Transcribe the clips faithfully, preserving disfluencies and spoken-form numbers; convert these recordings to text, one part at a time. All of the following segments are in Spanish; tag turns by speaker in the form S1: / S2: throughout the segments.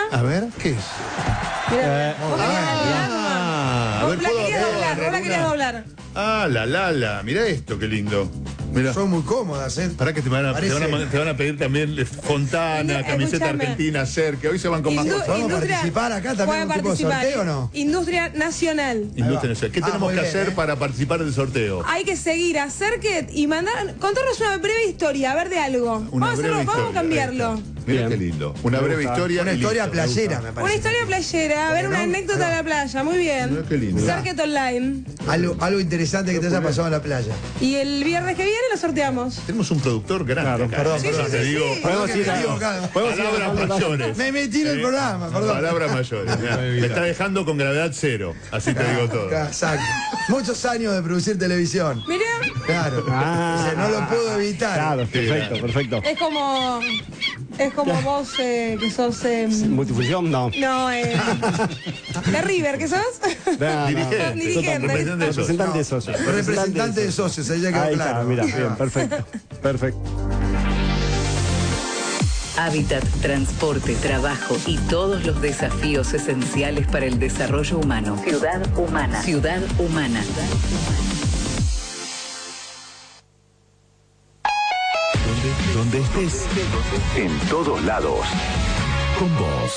S1: A ver, ¿qué es?
S2: Mira,
S3: Eh,
S2: vos querías doblar,
S1: ah, a
S2: vos
S1: ver,
S2: la
S1: ¿puedo-
S2: querías
S1: puedo
S2: doblar, vos la
S1: agarrar
S2: querías
S1: una?
S2: doblar.
S1: Ah, la, la, la. Mirá esto, qué lindo. Mirá.
S4: Son muy cómodas, ¿eh?
S1: Para que te van, a, te,
S4: Parece-
S1: van a, te van a pedir también eh, Fontana,
S2: Indu-
S1: camiseta
S2: escúchame.
S1: argentina, Cer, que hoy se van con más
S2: Indu-
S1: cosas.
S4: ¿Vamos a
S2: industria-
S4: participar acá también
S2: puede
S4: en un tipo de
S2: participar.
S4: sorteo o no?
S2: Industria nacional.
S1: Industria
S4: va.
S1: nacional. ¿Qué
S4: Ah,
S1: tenemos
S4: muy
S1: que
S4: bien,
S1: hacer
S4: ¿eh?
S1: para participar del sorteo?
S2: Hay que seguir a Cerket y mandar, contarnos una breve historia, a ver de algo.
S1: Una
S2: vamos a hacerlo,
S1: breve
S2: vamos a
S1: historia,
S2: cambiarlo.
S1: ahí está. Mira
S3: Bien.
S1: qué lindo. Una
S3: Me
S1: breve
S3: gusta.
S1: historia.
S4: Una
S1: y
S4: historia
S1: listo.
S4: playera, me
S2: Una
S4: parece.
S2: historia playera, a ver una
S4: ¿no?
S2: anécdota
S4: Ahí
S2: de
S4: va.
S2: la playa, muy
S1: Mira
S2: bien.
S1: qué lindo.
S2: Cerket Online.
S4: Algo, algo interesante que te haya pasado en la playa.
S2: Y el viernes que viene lo sorteamos.
S1: Tenemos un productor grande.
S3: Claro,
S1: acá.
S4: perdón,
S1: Yo
S4: perdón.
S1: te
S2: Sí,
S1: digo,
S2: sí, sí.
S3: Podemos
S4: Perdón que
S3: ir
S4: me
S3: a-
S4: he equivocado.
S3: podemos ir a-
S1: palabras mayores.
S4: Me metí en el
S1: Sí.
S4: programa, perdón.
S1: Palabras mayores. Mirá, me está dejando con gravedad cero. Así te digo todo.
S4: Exacto. Muchos años de producir televisión.
S2: Mirá,
S4: Claro.
S3: Ah,
S4: Dice, no lo puedo evitar.
S3: Claro, perfecto, perfecto.
S2: es como. Es como vos eh, que sos. eh,
S3: ¿Multifunción? No.
S2: no, eh. De River, ¿qué sos?
S3: No, no.
S1: Dirigente,
S2: Dirigente.
S1: representante de socios.
S3: Representante de socios.
S4: Representante de socios, ahí ya quedó
S3: Ahí
S4: claro.
S3: está, mira,
S4: Ahí
S3: bien,
S4: va.
S3: perfecto. Perfecto.
S5: Hábitat, transporte, trabajo y todos los desafíos esenciales para el desarrollo humano. Ciudad humana. Ciudad humana.
S6: Donde estés, en todos lados. Con vos.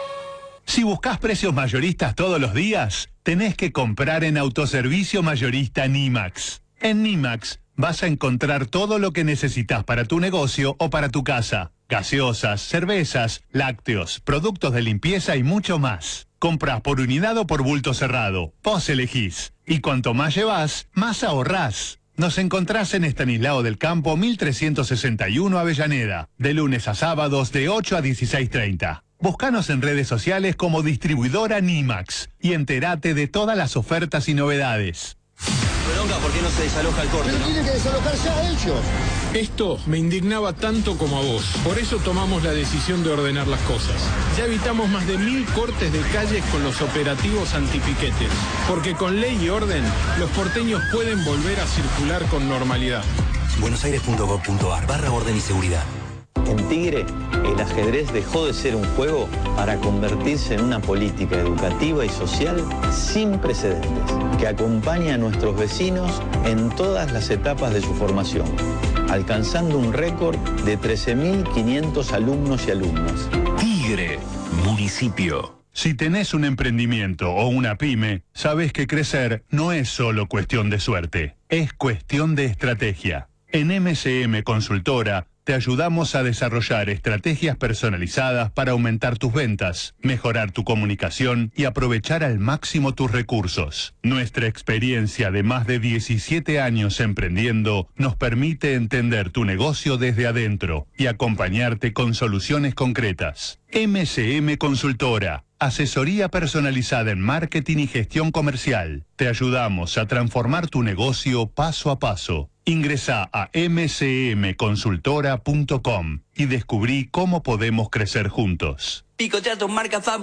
S7: Si buscas precios mayoristas todos los días, tenés que comprar en Autoservicio Mayorista Nimax. En Nimax vas a encontrar todo lo que necesitas para tu negocio o para tu casa. Gaseosas, cervezas, lácteos, productos de limpieza y mucho más. Compras por unidad o por bulto cerrado. Vos elegís. Y cuanto más llevas, más ahorrás. Nos encontrás en Estanislao del Campo mil trescientos sesenta y uno Avellaneda, de lunes a sábados de ocho a dieciséis treinta. Búscanos en redes sociales como distribuidora Nimax y entérate de todas las ofertas y novedades.
S8: Bronca, ¿por qué no se desaloja el corte?
S9: Pero tiene que desalojar ya ellos.
S10: Esto me indignaba tanto como a vos. Por eso tomamos la decisión de ordenar las cosas. Ya evitamos más de mil cortes de calles con los operativos antipiquetes. Porque con ley y orden, los porteños pueden volver a circular con normalidad.
S8: buenosaires.gov.ar barra orden y seguridad. En Tigre, el ajedrez dejó de ser un juego para convertirse en una política educativa y social sin precedentes, que acompaña a nuestros vecinos en todas las etapas de su formación, alcanzando un récord de trece mil quinientos alumnos y alumnas.
S6: Tigre, municipio.
S7: Si tenés un emprendimiento o una pyme, sabés que crecer no es solo cuestión de suerte, es cuestión de estrategia. En M C M Consultora te ayudamos a desarrollar estrategias personalizadas para aumentar tus ventas, mejorar tu comunicación y aprovechar al máximo tus recursos. Nuestra experiencia de más de diecisiete años emprendiendo nos permite entender tu negocio desde adentro y acompañarte con soluciones concretas. M C M Consultora. Asesoría personalizada en marketing y gestión comercial. Te ayudamos a transformar tu negocio paso a paso. Ingresá a m c m consultora punto com y descubrí cómo podemos crecer juntos.
S8: Picoteato marca Fab